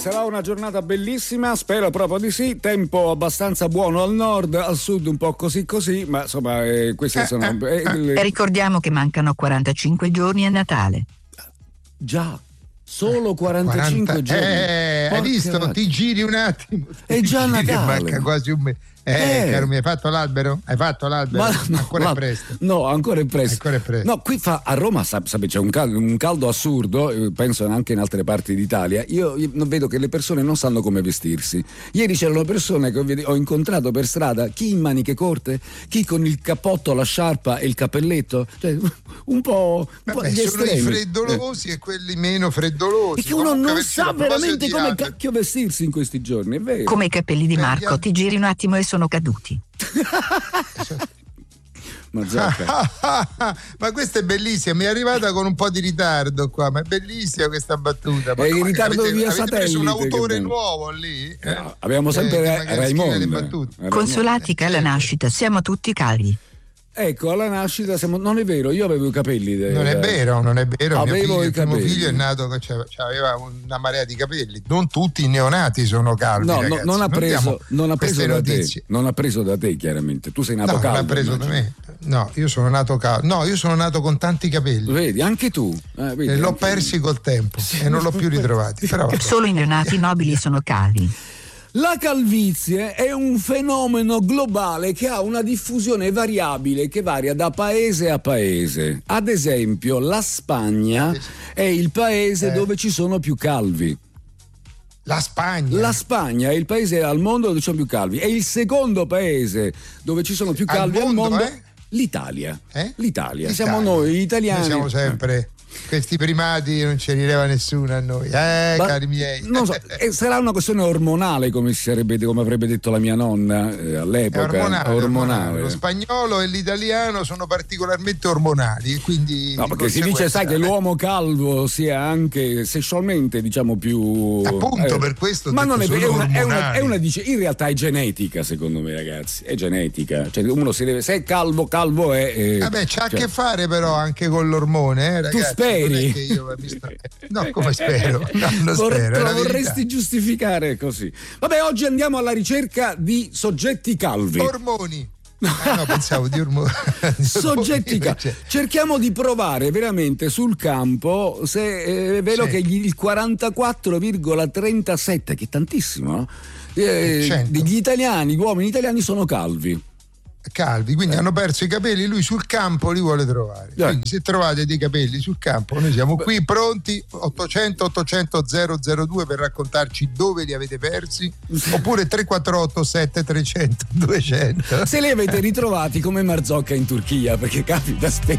Sarà una giornata bellissima, spero proprio di sì. Tempo abbastanza buono al nord, al sud un po' così così, ma insomma queste sono. Ricordiamo che mancano 45 giorni a Natale. Già. Solo 45 giorni. Hai visto? Vacca. Ti giri un attimo. È già Natale. Manca quasi un mese. Caro mio, hai fatto l'albero? Hai fatto l'albero? Ancora è presto. No, ancora è presto. Ancora è presto. No, qui a Roma c'è un caldo assurdo, penso anche in altre parti d'Italia. Io non vedo che le persone non sanno come vestirsi. Ieri c'erano persone che ho incontrato per strada, chi in maniche corte, chi con il cappotto, la sciarpa e il cappelletto, cioè un po'. Vabbè, sono i freddolosi e quelli meno freddolosi. E che uno non sa veramente come cacchio vestirsi in questi giorni, è vero. Come i capelli di Marco, ti giri un attimo e sono caduti. Ma questa è bellissima, mi è arrivata con un po' di ritardo qua, ma è bellissima questa battuta. Ma è in ritardo via satellite. Avete preso un autore che nuovo lì? No, abbiamo sempre Raimondo. Consolatica alla nascita, siamo tutti calvi. Ecco, alla nascita non è vero, io avevo i capelli. Non è vero. Avevo il primo figlio è nato che aveva una marea di capelli. Non tutti i neonati sono calvi. No, ragazzi. non ha preso da te. Non ha preso da te, chiaramente. Tu sei nato calvo. Non ha preso da me. No, io sono nato calvo. No, io sono nato con tanti capelli. Vedi, anche tu. Vedi, l'ho persi col tempo e non l'ho più ritrovati. Però solo i neonati nobili sono calvi. La calvizie è un fenomeno globale che ha una diffusione variabile che varia da paese a paese. Ad esempio, la Spagna è il paese dove ci sono più calvi. La Spagna è il paese al mondo dove ci sono più calvi. È il secondo paese dove ci sono più calvi al mondo. L'Italia. L'Italia. Siamo noi italiani. Noi siamo sempre. Questi primati non ce li leva nessuno a noi, cari miei. Non so, sarà una questione ormonale, come avrebbe detto la mia nonna all'epoca. È ormonale. Lo spagnolo e l'italiano sono particolarmente ormonali, quindi. No, perché si dice, sai, che l'uomo calvo sia anche sessualmente, diciamo, più. Appunto, per questo. Ma non è vero, è una dice, in realtà è genetica, secondo me, ragazzi. È genetica. Cioè, uno si deve. Se è calvo è. Vabbè, c'ha a che fare, però, anche con l'ormone, ragazzi. Speri? Che io no, come spero? No, spero. Lo vorresti giustificare così. Vabbè, oggi andiamo alla ricerca di soggetti calvi. Ormoni. No, pensavo di ormoni. Soggetti calvi. Cerchiamo di provare veramente sul campo se è vero che il 44,37, che è tantissimo, degli italiani, gli uomini italiani sono calvi. Quindi hanno perso i capelli, lui sul campo li vuole trovare. Quindi se trovate dei capelli sul campo, noi siamo qui pronti. 800 800 002 per raccontarci dove li avete persi, oppure 348 7300 200 se li avete ritrovati come Marzocca in Turchia, perché capita spesso.